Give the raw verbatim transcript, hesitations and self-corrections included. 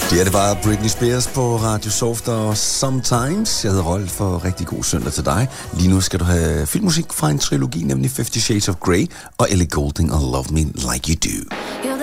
Det er det bare Britney Spears på Radio Soft og Sometimes. Jeg hedder Rolf, og rigtig god søndag til dig. Lige nu skal du have filmmusik fra en trilogi, nemlig Fifty Shades of Grey og Ellie Goulding og Love Me Like You Do.